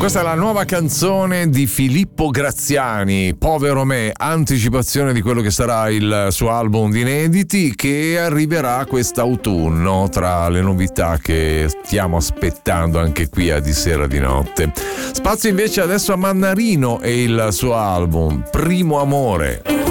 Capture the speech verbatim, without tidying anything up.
Questa è la nuova canzone di Filippo Graziani, Povero me, anticipazione di quello che sarà il suo album di inediti che arriverà quest'autunno, tra le novità che stiamo aspettando anche qui a Di Sera di Notte. Spazio invece adesso a Mannarino e il suo album Primo Amore.